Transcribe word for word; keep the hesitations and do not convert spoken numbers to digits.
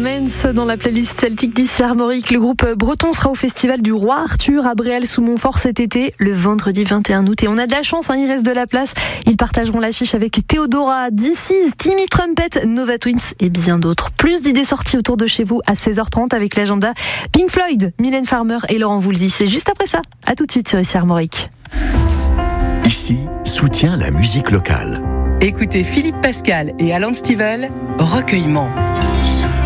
Mens dans la playlist Celtic d'ici Armorique. Le groupe breton sera au festival du Roi Arthur à Bréal-sous-Montfort cet été, le vendredi vingt et un août. Et on a de la chance, hein, il reste de la place. Ils partageront l'affiche avec Théodora, D C, Timmy Trumpet, Nova Twins et bien d'autres. Plus d'idées sorties autour de chez vous à seize heures trente avec l'agenda Pink Floyd, Mylène Farmer et Laurent Voulzy. C'est juste après ça. À tout de suite sur Ici Armorique. Ici, soutient la musique locale. Écoutez Philippe Pascal et Alan Stivell, Recueillement.